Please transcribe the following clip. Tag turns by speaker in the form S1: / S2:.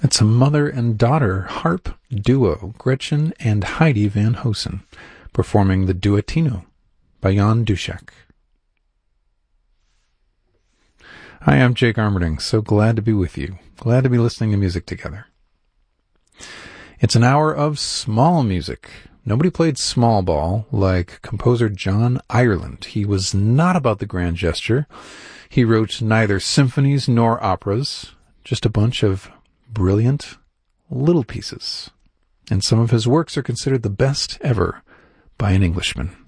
S1: It's a mother and daughter harp duo, Gretchen and Heidi Van Hosen, performing the Duettino by Jan Duszek. Hi, I'm Jake Armerding. So glad to be with you. Glad to be listening to music together. It's an hour of small music. Nobody played small ball like composer John Ireland. He was not about the grand gesture. He wrote neither symphonies nor operas, just a bunch of brilliant little pieces. And some of his works are considered the best ever by an Englishman.